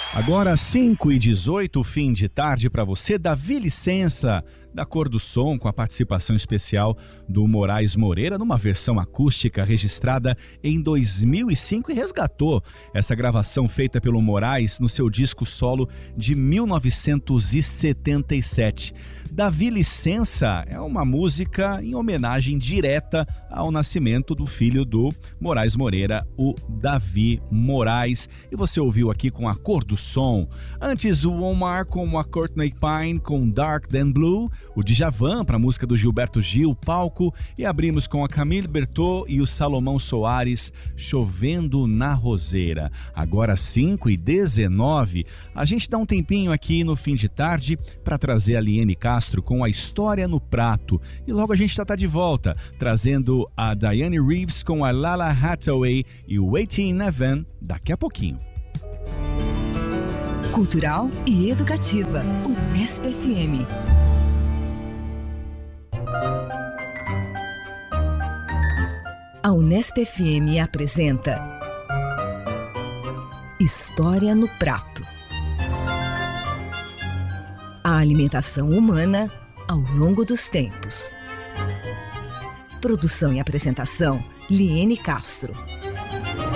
Agora 5h18, fim de tarde para você. Davi Licença, da Cor do Som, com a participação especial do Moraes Moreira, numa versão acústica registrada em 2005 e resgatou essa gravação feita pelo Moraes no seu disco solo de 1977. Davi Licença é uma música em homenagem direta ao nascimento do filho do Moraes Moreira, o Davi Moraes. E você ouviu aqui com a Cor do Som. Antes, o Omar com a Courtney Pine com Dark Than Blue, o Djavan para a música do Gilberto Gil, Palco, e abrimos com a Camille Bertot e o Salomão Soares, Chovendo na Roseira. Agora 5h19, a gente dá um tempinho aqui no fim de tarde para trazer a Liene Castro com a História no Prato. E logo a gente já está de volta, trazendo a Diane Reeves com a Lala Hathaway e o Waiting in Heaven daqui a pouquinho. Cultural e educativa, Unesp FM. A Unesp FM apresenta História no Prato. A alimentação humana ao longo dos tempos. Produção e apresentação, Liene Castro.